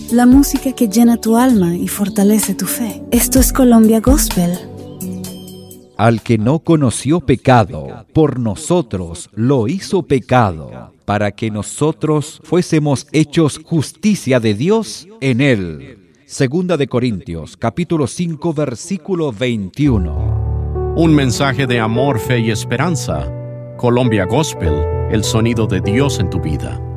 la música que llena tu alma y fortalece tu fe. Esto es Colombia Gospel. Al que no conoció pecado, por nosotros lo hizo pecado, para que nosotros fuésemos hechos justicia de Dios en él. Segunda de Corintios, capítulo 5, versículo 21. Un mensaje de amor, fe y esperanza. Colombia Gospel, el sonido de Dios en tu vida.